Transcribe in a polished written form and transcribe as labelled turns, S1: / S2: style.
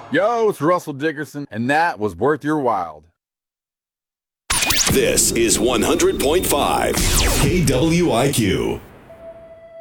S1: Yo, it's Russell Dickerson, and that was Worth Your Wild.
S2: This is 100.5 KWIQ.